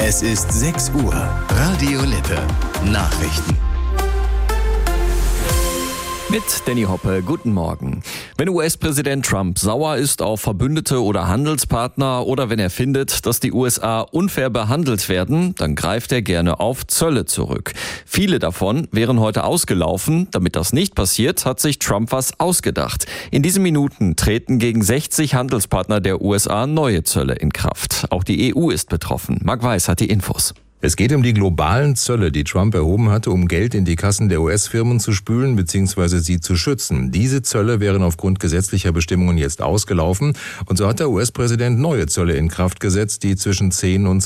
Es ist 6 Uhr. Radio Lippe. Nachrichten. Mit Danny Hoppe, guten Morgen. Wenn US-Präsident Trump sauer ist auf Verbündete oder Handelspartner oder wenn er findet, dass die USA unfair behandelt werden, dann greift er gerne auf Zölle zurück. Viele davon wären heute ausgelaufen. Damit das nicht passiert, hat sich Trump was ausgedacht. In diesen Minuten treten gegen 60 Handelspartner der USA neue Zölle in Kraft. Auch die EU ist betroffen. Marc Weiß hat die Infos. Es geht um die globalen Zölle, die Trump erhoben hatte, um Geld in die Kassen der US-Firmen zu spülen bzw. sie zu schützen. Diese Zölle wären aufgrund gesetzlicher Bestimmungen jetzt ausgelaufen. Und so hat der US-Präsident neue Zölle in Kraft gesetzt, die zwischen 10 und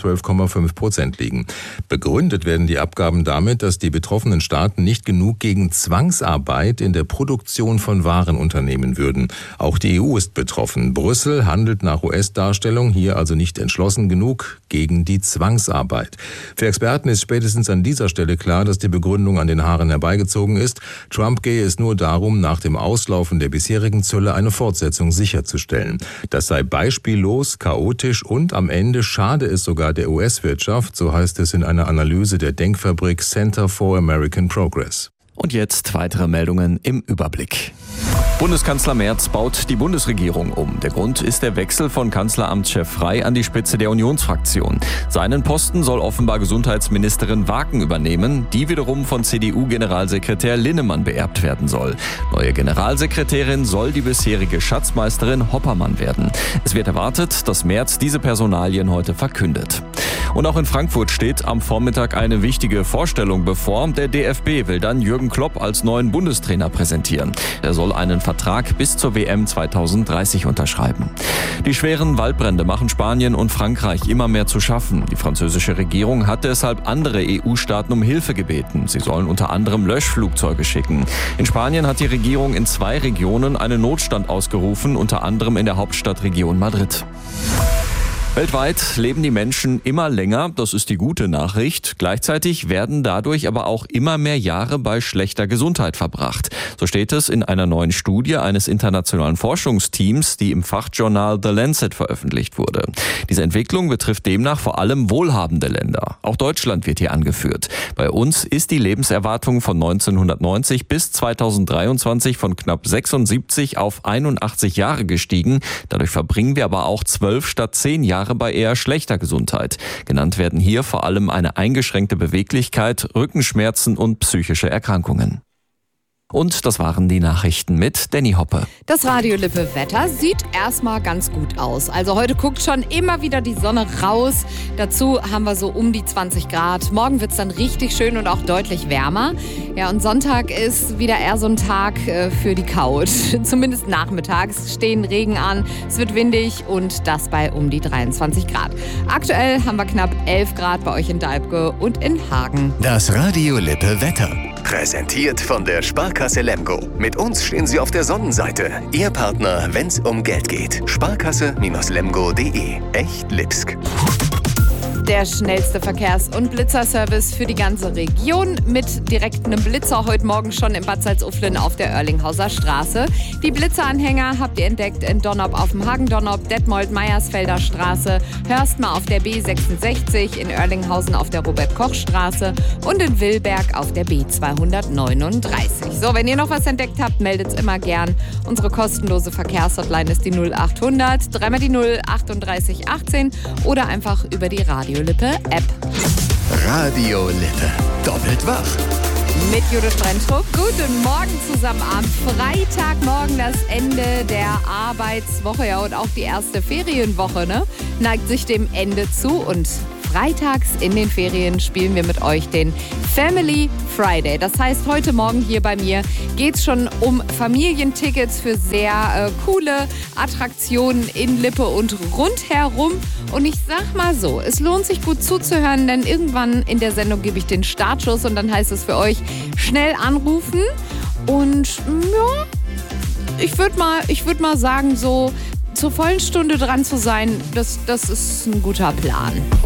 12,5% liegen. Begründet werden die Abgaben damit, dass die betroffenen Staaten nicht genug gegen Zwangsarbeit in der Produktion von Waren unternehmen würden. Auch die EU ist betroffen. Brüssel handelt nach US-Darstellung hier also nicht entschlossen genug gegen die Zwangsarbeit. Für Experten ist spätestens an dieser Stelle klar, dass die Begründung an den Haaren herbeigezogen ist. Trump gehe es nur darum, nach dem Auslaufen der bisherigen Zölle eine Fortsetzung sicherzustellen. Das sei beispiellos, chaotisch und am Ende schade es sogar der US-Wirtschaft, so heißt es in einer Analyse der Denkfabrik Center for American Progress. Und jetzt weitere Meldungen im Überblick. Bundeskanzler Merz baut die Bundesregierung um. Der Grund ist der Wechsel von Kanzleramtschef Frey an die Spitze der Unionsfraktion. Seinen Posten soll offenbar Gesundheitsministerin Waken übernehmen, die wiederum von CDU-Generalsekretär Linnemann beerbt werden soll. Neue Generalsekretärin soll die bisherige Schatzmeisterin Hoppermann werden. Es wird erwartet, dass Merz diese Personalien heute verkündet. Und auch in Frankfurt steht am Vormittag eine wichtige Vorstellung bevor. Der DFB will dann Jürgen Klopp als neuen Bundestrainer präsentieren. Er soll einen Vertrag bis zur WM 2030 unterschreiben. Die schweren Waldbrände machen Spanien und Frankreich immer mehr zu schaffen. Die französische Regierung hat deshalb andere EU-Staaten um Hilfe gebeten. Sie sollen unter anderem Löschflugzeuge schicken. In Spanien hat die Regierung in 2 Regionen einen Notstand ausgerufen, unter anderem in der Hauptstadtregion Madrid. Weltweit leben die Menschen immer länger, das ist die gute Nachricht. Gleichzeitig werden dadurch aber auch immer mehr Jahre bei schlechter Gesundheit verbracht. So steht es in einer neuen Studie eines internationalen Forschungsteams, die im Fachjournal The Lancet veröffentlicht wurde. Diese Entwicklung betrifft demnach vor allem wohlhabende Länder. Auch Deutschland wird hier angeführt. Bei uns ist die Lebenserwartung von 1990 bis 2023 von knapp 76 auf 81 Jahre gestiegen. Dadurch verbringen wir aber auch 12 statt 10 Jahre bei eher schlechter Gesundheit. Genannt werden hier vor allem eine eingeschränkte Beweglichkeit, Rückenschmerzen und psychische Erkrankungen. Und das waren die Nachrichten mit Danny Hoppe. Das Radio Lippe Wetter sieht erstmal ganz gut aus. Also heute guckt schon immer wieder die Sonne raus. Dazu haben wir so um die 20 Grad. Morgen wird es dann richtig schön und auch deutlich wärmer. Ja, und Sonntag ist wieder eher so ein Tag für die Couch. Zumindest nachmittags stehen Regen an. Es wird windig und das bei um die 23 Grad. Aktuell haben wir knapp 11 Grad bei euch in Dalbke und in Hagen. Das Radio Lippe Wetter. Präsentiert von der Sparkasse Lemgo. Mit uns stehen Sie auf der Sonnenseite. Ihr Partner, wenn's um Geld geht. Sparkasse-lemgo.de. Echt Lipsk. Der schnellste Verkehrs- und Blitzerservice für die ganze Region mit direkt einem Blitzer heute Morgen schon in Bad Salzuflen auf der Oerlinghauser Straße. Die Blitzeranhänger habt ihr entdeckt in Donnop auf dem Hagen-Donnop, Detmold-Meiersfelder Straße, Hörstmar auf der B66, in Oerlinghausen auf der Robert-Koch-Straße und in Willberg auf der B239. So, wenn ihr noch was entdeckt habt, meldet's immer gern. Unsere kostenlose Verkehrshotline ist die 0800 3 die 0 38 18 oder einfach über die Radio Lippe App. Radio Lippe. Doppelt wach. Mit Judith Brentrup. Guten Morgen zusammen am Freitagmorgen, das Ende der Arbeitswoche, ja, und auch die erste Ferienwoche, ne? Neigt sich dem Ende zu und freitags in den Ferien spielen wir mit euch den Family Friday. Das heißt, heute Morgen hier bei mir geht es schon um Familientickets für sehr coole Attraktionen in Lippe und rundherum. Und ich sag mal so, es lohnt sich gut zuzuhören, denn irgendwann in der Sendung gebe ich den Startschuss und dann heißt es für euch schnell anrufen. Und ja, ich würd mal sagen, so zur vollen Stunde dran zu sein, das ist ein guter Plan.